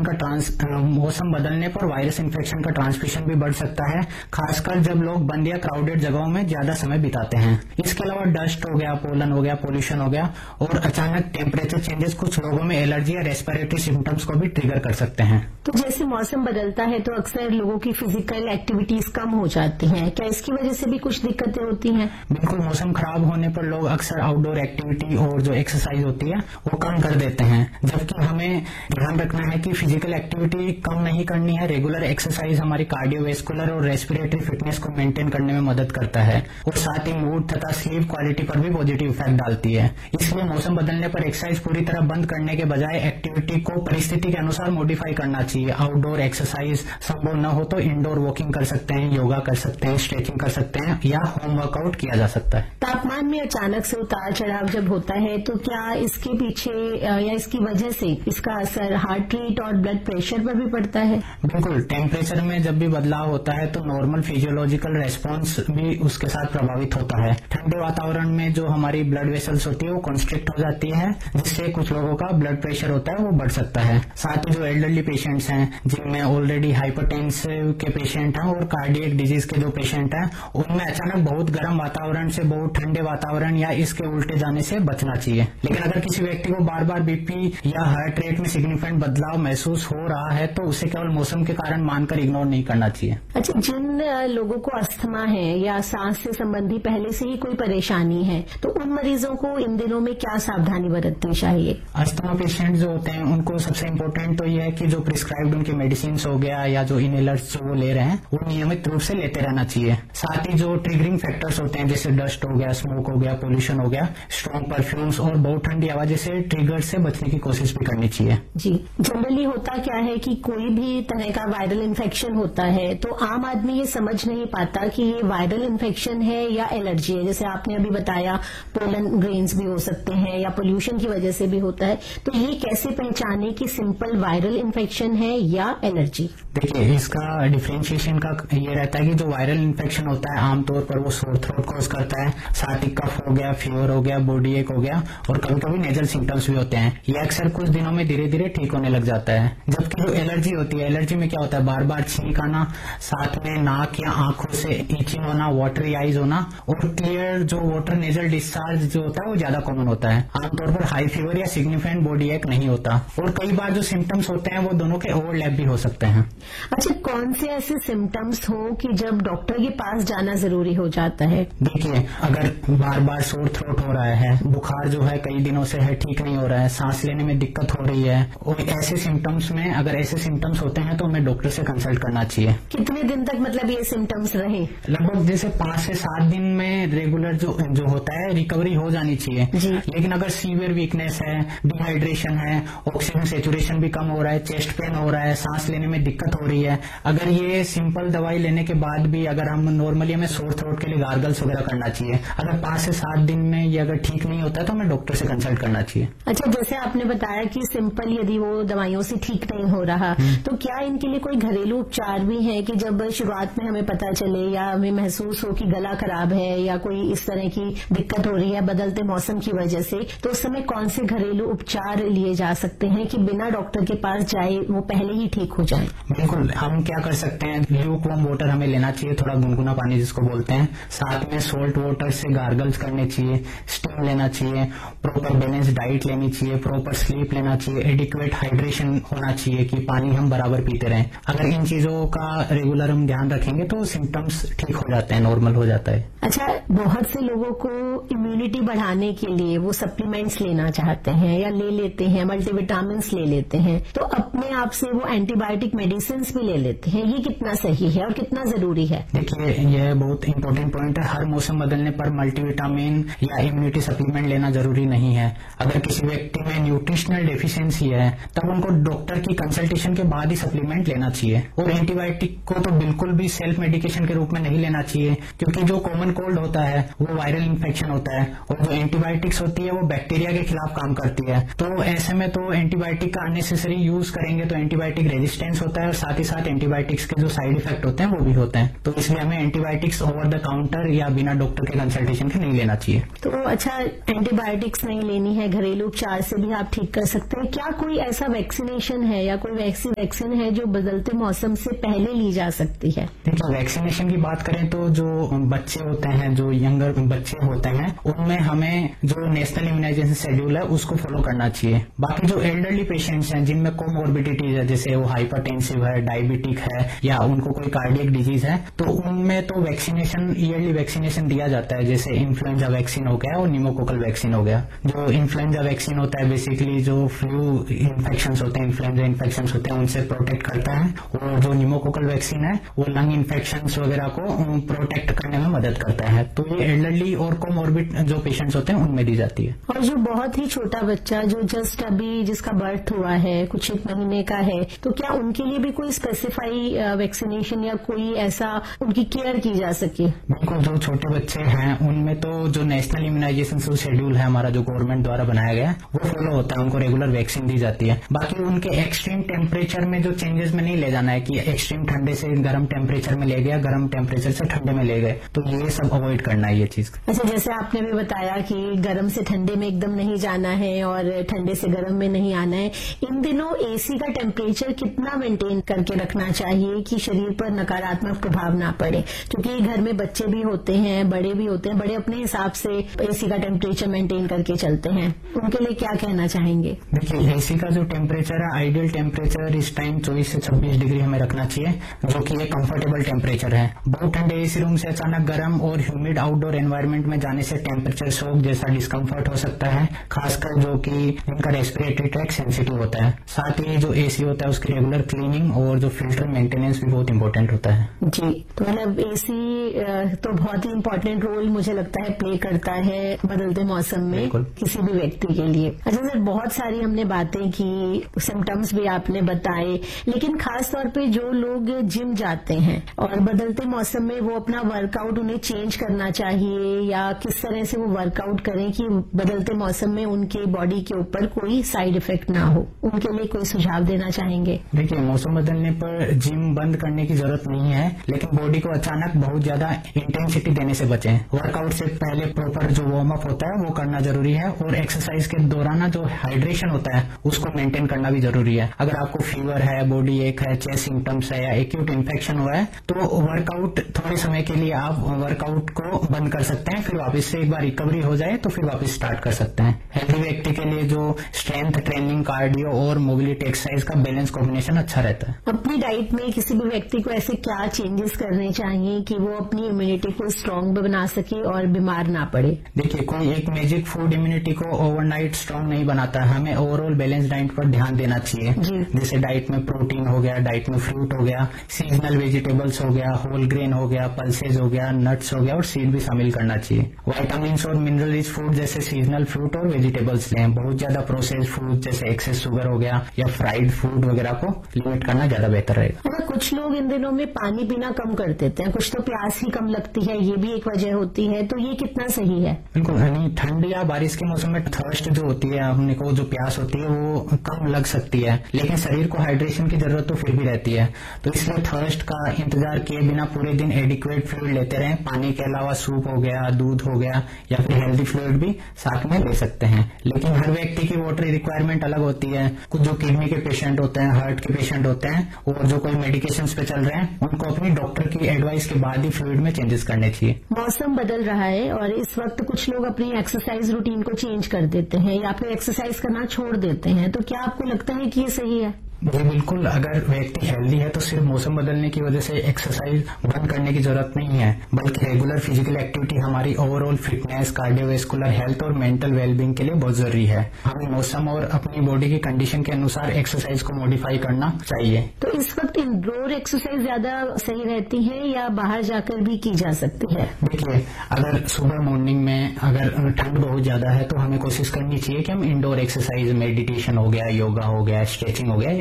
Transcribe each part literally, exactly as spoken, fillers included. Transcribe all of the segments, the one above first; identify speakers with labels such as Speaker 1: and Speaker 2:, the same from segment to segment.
Speaker 1: का ट्रांस मौसम बदलने पर वायरस इन्फेक्शन का ट्रांसमिशन भी बढ़ सकता है, खासकर जब लोग बंद या क्राउडेड जगहों में ज्यादा समय बिताते हैं। इसके अलावा डस्ट हो गया, पोलन हो गया, पोल्यूशन हो गया और अचानक टेम्परेचर चेंजेस कुछ लोगों में एलर्जी या रेस्पिरेटरी सिम्टम्स को भी ट्रिगर कर सकते हैं।
Speaker 2: तो जैसे मौसम बदलता है तो अक्सर लोगों की फिजिकल एक्टिविटीज कम हो जाती हैं, क्या इसकी वजह से भी कुछ दिक्कतें होती हैं?
Speaker 1: बिल्कुल, मौसम खराब होने पर लोग अक्सर आउटडोर एक्टिविटी और जो एक्सरसाइज होती है वो कम कर देते हैं, जबकि हमें ध्यान रखना है कि फिजिकल एक्टिविटी कम नहीं करनी है। रेगुलर एक्सरसाइज हमारी कार्डियोवैस्कुलर और रेस्पिरेटरी फिटनेस को मेंटेन करने में मदद करता है और साथ ही मूड तथा स्लीप क्वालिटी पर भी पॉजिटिव इफेक्ट डालती है। इसलिए मौसम बदलने पर एक्सरसाइज पूरी तरह बंद करने के बजाय एक्टिविटी को परिस्थिति के अनुसार मॉडिफाई करना चाहिए। आउटडोर एक्सरसाइज संभव न हो तो इंडोर वॉकिंग कर सकते हैं, योगा कर सकते हैं, स्ट्रेचिंग कर सकते हैं या होम वर्कआउट किया जा सकता है।
Speaker 2: तापमान में अचानक से उतार चढ़ाव जब होता है तो क्या इसके पीछे या इसकी वजह से इसका असर हार्ट रेट और ब्लड प्रेशर पर भी पड़ता है?
Speaker 1: बिल्कुल, टेम्परेचर में जब भी बदलाव होता है तो नॉर्मल फिजियोलॉजिकल रेस्पॉन्स भी उसके साथ प्रभावित होता है। ठंडे वातावरण में जो हमारी ब्लड वेसल्स होती है वो कॉन्स्ट्रिक्ट हो जाती है, जिससे कुछ लोगों का ब्लड प्रेशर होता है वो बढ़ सकता है। साथ ही जो एल्डरली पेशेंट्स हैं, जिनमें ऑलरेडी हाइपरटेंसिव के पेशेंट हैं और कार्डियक डिजीज के जो पेशेंट हैं, उनमें अचानक बहुत गर्म वातावरण से बहुत ठंडे वातावरण या इसके उल्टे जाने से बचना चाहिए। लेकिन अगर किसी व्यक्ति को बार बार बीपी या हार्ट रेट में सिग्निफिकेंट बदलाव महसूस हो रहा है तो उसे केवल मौसम के कारण मानकर इग्नोर नहीं करना चाहिए।
Speaker 2: अच्छा, जिन लोगों को अस्थमा है या सांस से संबंधी पहले से ही कोई परेशानी है तो उन मरीजों को इन दिनों में क्या सावधानी बरतनी चाहिए?
Speaker 1: अस्थमा पेशेंट जो होते हैं उनको सबसे इम्पोर्टेंट तो यह है कि जो प्रिस्क्राइब्ड उनकी मेडिसिन हो गया या जो इनहेलर्स जो वो ले रहे हैं वो नियमित रूप से लेते रहना चाहिए। साथ ही जो ट्रिगरिंग फैक्टर्स होते हैं जैसे डस्ट हो गया, स्मोक हो गया, पोल्यूशन हो गया, स्ट्रॉन्ग परफ्यूम्स और बहुत ठंडी हवा जैसे ट्रिगर से बचने की कोशिश भी करनी चाहिए।
Speaker 2: जी, जनरली होता क्या है कि कोई भी तरह का वायरल इन्फेक्शन होता है तो आम आदमी ये समझ नहीं पाता कि ये वायरल इन्फेक्शन है या एलर्जी है। जैसे आपने अभी बताया पोलन ग्रेन्स भी हो सकते हैं या पोल्यूशन की वजह से भी होता है, तो ये कैसे पहचाने कि सिंपल वायरल इन्फेक्शन है या एलर्जी?
Speaker 1: देखिए, इसका डिफरेंशिएशन का ये रहता है कि जो वायरल इन्फेक्शन होता है आमतौर पर वो सोर थ्रोट कॉज करता है, साथ ही कफ हो गया, फीवर हो गया, बॉडी एक हो गया और कभी कभी नेजल सिम्टम्स भी होते हैं। ये अक्सर कुछ दिनों में धीरे धीरे ठीक होने लग जाता है। जबकि जो एलर्जी होती है, एलर्जी में क्या होता है, बार बार छींक आना, साथ में नाक या आंखों से इचिंग होना, वाटरी आईज होना और क्लियर जो वाटर नेजल डिस्चार्ज जो होता है वो ज्यादा कॉमन होता है। आमतौर पर हाई फीवर या सिग्निफिकेंट बॉडी एक नहीं होता और कई बार जो सिम्टम्स होते हैं वो दोनों के ओवरलैप भी हो सकते हैं।
Speaker 2: अच्छा, कौन से ऐसे सिम्टम्स हो कि जब डॉक्टर के पास जाना जरूरी हो जाता है?
Speaker 1: देखिए, अगर बार बार सोर थ्रोट हो रहा है, बुखार जो है कई दिनों से है ठीक नहीं हो रहा है, सांस लेने में दिक्कत हो रही है और ऐसे सिम्टम्स में अगर ऐसे सिम्टम्स होते हैं तो हमें डॉक्टर से कंसल्ट करना चाहिए।
Speaker 2: कितने दिन तक मतलब ये सिम्टम्स रहे?
Speaker 1: लगभग जैसे पांच से सात दिन में रेगुलर जो जो होता है रिकवरी हो जानी चाहिए। लेकिन अगर सीवियर वीकनेस है, डिहाइड्रेशन है, ऑक्सीजन सेचुरेशन भी कम हो रहा है, चेस्ट पेन हो रहा है, सांस लेने में दिक्कत हो रही है, अगर ये सिंपल दवाई लेने के बाद भी अगर हम नॉर्मली हमें सोर थ्रोट के लिए गार्गल्स वगैरह करना चाहिए। अगर पांच से सात दिन में ये अगर ठीक नहीं होता है तो हमें डॉक्टर से कंसल्ट करना चाहिए।
Speaker 2: अच्छा, जैसे आपने बताया कि सिंपल यदि वो दवाइयों से ठीक नहीं हो रहा तो क्या इनके लिए कोई घरेलू उपचार भी है कि जब शुरुआत में हमें पता चले या हमें महसूस हो कि गला खराब है या कोई इस तरह की दिक्कत हो रही है बदलते मौसम की वजह से, तो उस समय कौन से घरेलू उपचार लिए जा सकते हैं कि बिना डॉक्टर के पास जाए वो पहले ही ठीक हो जाए?
Speaker 1: बिल्कुल, हम क्या कर सकते हैं, ल्यूक वार्म वाटर हमें लेना चाहिए, थोड़ा गुनगुना पानी जिसको बोलते हैं, साथ में सोल्ट वाटर से गार्गल्स करने चाहिए, स्टीम लेना चाहिए, प्रॉपर बैलेंस डाइट लेनी चाहिए, प्रॉपर स्लीप लेना चाहिए, एडिक्वेट हाइड्रेशन होना चाहिए कि पानी हम बराबर पीते रहें। अगर इन चीजों का रेगुलर हम ध्यान रखेंगे तो सिम्टम्स ठीक हो जाते हैं, नॉर्मल हो जाता है।
Speaker 2: अच्छा, बहुत से लोगों को इम्यूनिटी बढ़ाने के लिए वो सप्लीमेंट्स लेना चाहते हैं या ले लेते हैं, मल्टीविटामिन ले लेते हैं, तो अपने आप से वो एंटीबायोटिक मेडिसिन भी ले लेते हैं। ये कितना सही है और कितना जरूरी है?
Speaker 1: देखिए, यह बहुत इंपॉर्टेंट पॉइंट है। हर मौसम बदलने पर मल्टीविटामिन या इम्यूनिटी सप्लीमेंट लेना जरूरी नहीं है। अगर किसी व्यक्ति में न्यूट्रिशनल डेफिशिएंसी है तब उनको डॉक्टर की कंसल्टेशन के बाद ही सप्लीमेंट लेना चाहिए। और एंटीबायोटिक को तो बिल्कुल भी सेल्फ मेडिकेशन के रूप में नहीं लेना चाहिए, क्योंकि जो कॉमन कोल्ड होता है वो वायरल इन्फेक्शन होता है और जो एंटीबायोटिक्स होती है वो बैक्टीरिया के खिलाफ काम करती है। तो ऐसे में तो एंटीबायोटिक का अननेसेसरी यूज करेंगे देखेंगे तो एंटीबायोटिक रेजिस्टेंस होता है और साथ ही साथ एंटीबायोटिक्स के जो साइड इफेक्ट होते हैं वो भी होते हैं। तो इसलिए हमें एंटीबायोटिक्स ओवर द काउंटर या बिना डॉक्टर के कंसल्टेशन के नहीं लेना चाहिए।
Speaker 2: तो अच्छा, एंटीबायोटिक्स नहीं लेनी है, घरेलू उपचार से भी आप ठीक कर सकते हैं। क्या कोई ऐसा वैक्सीनेशन है या कोई वैक्सी वैक्सीन है जो बदलते मौसम से पहले ली जा सकती है?
Speaker 1: देखिए, वैक्सीनेशन की बात करें तो जो बच्चे होते हैं, जो यंगर बच्चे होते हैं, उनमें हमें जो नेशनल इम्यूनाइजेशन शेड्यूल है उसको फॉलो करना चाहिए। बाकी जो एल्डरली पेशेंट्स हैं जिनमें कोमोर्बिडिटीज है, जैसे वो हाइपरटेंसिव है, डायबिटिक है या उनको कोई कार्डियक डिजीज है, तो उनमें तो वैक्सीनेशन ईयरली वैक्सीनेशन दिया जाता है। जैसे इन्फ्लुएंजा वैक्सीन हो गया और निमोकोकल वैक्सीन हो गया। जो इन्फ्लुएंजा वैक्सीन होता है बेसिकली जो फ्लू इन्फेक्शन होते हैं, इन्फ्लुएंजा इन्फेक्शन होते हैं, उनसे प्रोटेक्ट करता है। और जो निमोकोकल वैक्सीन है वो लंग इन्फेक्शन वगैरह को प्रोटेक्ट करने में मदद करता है। तो ये एल्डरली और कोमोर्बिड जो पेशेंट्स होते हैं उनमें दी जाती है।
Speaker 2: और जो बहुत ही छोटा बच्चा जो जस्ट अभी जिसका बर्थ हुआ है, कुछ एक महीने का है, तो क्या उनके लिए भी कोई स्पेसिफाई वैक्सीनेशन या कोई ऐसा उनकी केयर की जा सके?
Speaker 1: बिल्कुल, जो छोटे बच्चे हैं उनमें तो जो नेशनल इम्यूनाइजेशन शेड्यूल है हमारा जो गवर्नमेंट द्वारा बनाया गया है वो फॉलो होता है, उनको रेगुलर वैक्सीन दी जाती है। बाकी उनके एक्सट्रीम टेम्परेचर में जो चेंजेस में नहीं ले जाना है कि एक्सट्रीम ठंडे से गर्म टेम्परेचर में ले गया, गर्म टेम्परेचर से ठंडे में ले गए, तो ये सब अवॉइड करना है ये चीज।
Speaker 2: अच्छा, जैसे आपने भी बताया कि गर्म से ठंडे में एकदम नहीं जाना है और ठंडे से गर्म में नहीं आना है। इन दिनों एसी का टेम्परेचर कितना मेंटेन करके रखना चाहिए कि शरीर पर नकारात्मक प्रभाव ना पड़े? क्योंकि घर में बच्चे भी होते हैं, बड़े भी होते हैं, बड़े अपने हिसाब से एसी का टेम्परेचर मेंटेन करके चलते हैं, उनके लिए क्या कहना चाहेंगे?
Speaker 1: देखिए, एसी का जो टेम्परेचर है, आइडियल टेम्परेचर इस टाइम चौबीस से छब्बीस डिग्री हमें रखना चाहिए, जो कि एक कंफर्टेबल टेम्परेचर है। बहुत ठंडे एसी रूम से अचानक गर्म और ह्यूमिड आउटडोर एनवायरनमेंट में जाने से टेम्परेचर शॉक जैसा डिस्कम्फर्ट हो सकता है, खासकर जो कि जिनका रेस्पिरेटरी ट्रैक सेंसिटिव होता है। साथ ही जो एसी होता है उसकी रेगुलर क्लीनिंग और जो फिल्टर मेंटेनेंस भी बहुत इंपॉर्टेंट होता है।
Speaker 2: जी, तो मतलब एसी तो बहुत ही इम्पोर्टेंट रोल मुझे लगता है प्ले करता है बदलते मौसम में किसी भी व्यक्ति के लिए। अच्छा सर, बहुत सारी हमने बातें की, सिम्टम्स भी आपने बताए, लेकिन खास तौर पे जो लोग जिम जाते हैं और बदलते मौसम में वो अपना वर्कआउट उन्हें चेंज करना चाहिए या किस तरह से वो वर्कआउट करें कि बदलते मौसम में उनके बॉडी के ऊपर कोई साइड इफेक्ट ना हो, उनके लिए कोई सुझाव देना चाहेंगे?
Speaker 1: देखिए, मौसम बदलने पर जिम बंद करने की जरूरत नहीं है, लेकिन बॉडी को अचानक बहुत ज्यादा इंटेंसिटी देने से बचें। वर्कआउट से पहले प्रॉपर जो वार्म अप होता है वो करना जरूरी है और एक्सरसाइज के दौरान जो हाइड्रेशन होता है उसको मेंटेन करना भी जरूरी है। अगर आपको फीवर है, बॉडी एक है, चेस्ट सिम्टम्स है या एक्यूट इन्फेक्शन हुआ है तो वर्कआउट थोड़े समय के लिए आप वर्कआउट को बंद कर सकते हैं, फिर वापस से एक बार रिकवरी हो जाए तो फिर वापस स्टार्ट कर सकते हैं। हेल्थी व्यक्ति के लिए जो स्ट्रेंथ ट्रेनिंग, कार्डियो और मोबिलिटी एक्सरसाइज का बैलेंस कॉम्बिनेशन अच्छा रहता है।
Speaker 2: अपनी डाइट में किसी भी व्यक्ति को ऐसे क्या चेंजेस करने चाहिए कि वो अपनी इम्यूनिटी को स्ट्रांग बना सके और बीमार ना पड़े?
Speaker 1: देखिए, कोई एक मैजिक फूड इम्यूनिटी को ओवरनाइट स्ट्रांग नहीं बनाता है, हमें ओवरऑल बैलेंस डाइट पर ध्यान देना चाहिए। जैसे डाइट में प्रोटीन हो गया, डाइट में फ्रूट हो गया, सीजनल वेजिटेबल्स हो गया, होल ग्रेन हो गया, पल्सेज हो गया, नट्स हो गया और सीड भी शामिल करना चाहिए। विटामिन और मिनरल रिच फूड जैसे सीजनल फ्रूट और वेजिटेबल्स लें। बहुत ज्यादा प्रोसेस्ड फूड जैसे एक्सेस शुगर हो गया या फ्राइड फूड वगैरह को लिमिट करना ज्यादा बेहतर रहेगा।
Speaker 2: अगर कुछ लोग इन दिनों में पानी पीना कम कर देते हैं, कुछ तो प्यास ही कम लगती है, ये भी एक वजह होती है, तो ये कितना सही है?
Speaker 1: बिल्कुल नहीं, ठंड या बारिश के मौसम में थर्स्ट जो होती है, हमने को जो प्यास होती है वो कम लग सकती है, लेकिन शरीर को हाइड्रेशन की जरूरत तो फिर भी रहती है। तो इसलिए थर्स्ट का इंतजार किए बिना पूरे दिन एडिक्वेट फ्लूइड लेते रहें। पानी के अलावा सूप हो गया, दूध हो गया या फिर हेल्दी फ्लूइड भी साथ में ले सकते हैं। लेकिन हर व्यक्ति की वाटर रिक्वायरमेंट अलग होती है। कुछ जो किडनी के पेशेंट होते हैं, हार्ट के पेशेंट होते हैं और जो कोई मेडिकेशन पे चल रहे हैं, उनको अपनी डॉक्टर की एडवाइस के बाद ही फ्लूइड में चेंजेस करने चाहिए।
Speaker 2: मौसम बदल रहा है और इस वक्त कुछ लोग अपनी एक्सरसाइज रूटीन को चेंज कर देते हैं या फिर एक्सरसाइज करना छोड़ देते हैं, तो क्या आपको लगता है कि ये सही है?
Speaker 1: जी बिल्कुल, अगर व्यक्ति हेल्दी है तो सिर्फ मौसम बदलने की वजह से एक्सरसाइज बंद करने की जरूरत नहीं है, बल्कि रेगुलर फिजिकल एक्टिविटी हमारी ओवरऑल फिटनेस, कार्डियोवैस्कुलर हेल्थ और मेंटल वेलबींग के लिए बहुत जरूरी है। हमें मौसम और अपनी बॉडी की कंडीशन के अनुसार एक्सरसाइज को मॉडिफाई करना चाहिए।
Speaker 2: तो इस वक्त इंडोर एक्सरसाइज ज्यादा सही रहती है या बाहर जाकर भी की जा सकती है?
Speaker 1: देखिए, अगर सुबह मॉर्निंग में अगर ठंड बहुत ज्यादा है तो हमें कोशिश करनी चाहिए कि हम इंडोर एक्सरसाइज, मेडिटेशन हो गया, योगा हो गया, स्ट्रेचिंग हो गया,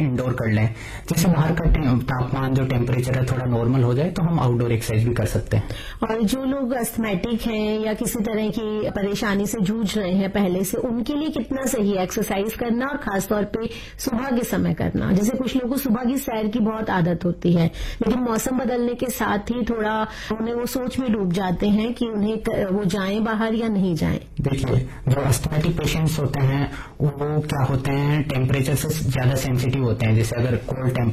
Speaker 1: इंडोर कर लें, जैसे बाहर का तापमान जो टेम्परेचर है थोड़ा नॉर्मल हो जाए तो हम आउटडोर एक्सरसाइज भी कर सकते हैं।
Speaker 2: और जो लोग अस्थमैटिक हैं या किसी तरह की परेशानी से जूझ रहे हैं पहले से, उनके लिए कितना सही है एक्सरसाइज करना और खासतौर पे सुबह के समय करना? जैसे कुछ लोगों को सुबह की सैर की बहुत आदत होती है, लेकिन मौसम बदलने के साथ ही थोड़ा उन्हें वो सोच में डूब जाते हैं कि उन्हें वो जाएं बाहर या नहीं जाएं।
Speaker 1: देखिए, जो अस्थमैटिक पेशेंट्स होते हैं वो क्या होते हैं, टेम्परेचर से ज्यादा सेंसिटिव होते हैं। जैसे अगर कोल्ड